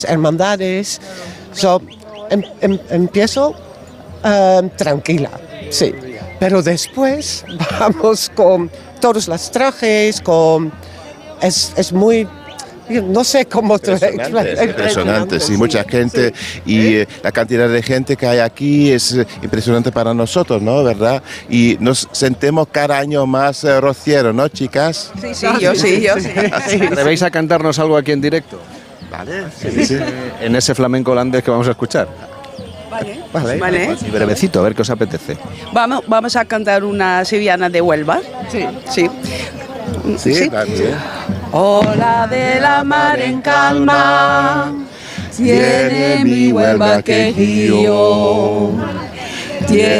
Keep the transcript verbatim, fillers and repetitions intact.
hermandades. So, em, em, empiezo um, tranquila, sí, pero después vamos con todos los trajes, con es, es muy, no sé cómo impresionante, es impresionante, sí, mucha gente, sí. Y eh, la cantidad de gente que hay aquí es eh, impresionante para nosotros, ¿no? ¿Verdad? Y nos sentimos cada año más eh, rocieros, ¿no, chicas? Sí, sí, yo sí, yo sí. ¿Atrevéis a cantarnos algo aquí en directo? Vale, sí, sí. En ese flamenco holandés que vamos a escuchar. Vale, vale, vale. Y brevecito, a ver qué os apetece. Vamos, vamos a cantar una sevillana de Huelva. Sí, sí. Sí, ¿sí? También. Ola de la mar en calma, tiene mi Huelva quejío.